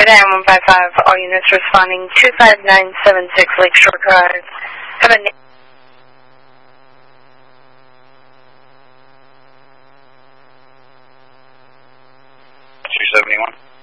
Today I'm 155, all units responding 25976 Lakeshore Drive. Have a 271.